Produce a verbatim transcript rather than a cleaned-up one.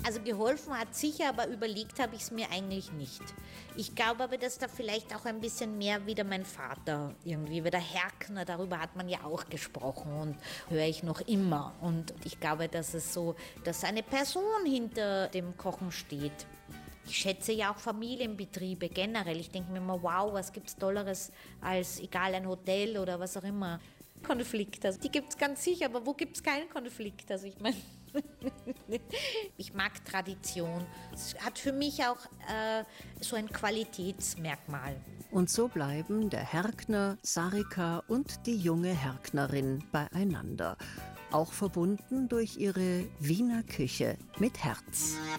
Also geholfen hat sicher, aber überlegt habe ich es mir eigentlich nicht. Ich glaube aber, dass da vielleicht auch ein bisschen mehr wieder mein Vater irgendwie, wie der Herkner, darüber hat man ja auch gesprochen und höre ich noch immer. Und ich glaube, dass es so, dass eine Person hinter dem Kochen steht. Ich schätze ja auch Familienbetriebe generell. Ich denke mir immer, wow, was gibt's Tolleres als, egal, ein Hotel oder was auch immer. Konflikt, also die gibt's ganz sicher, aber wo gibt's keinen Konflikt? Also ich meine, ich mag Tradition. Es hat für mich auch äh, so ein Qualitätsmerkmal. Und so bleiben der Herkner, Sarika und die junge Herknerin beieinander. Auch verbunden durch ihre Wiener Küche mit Herz.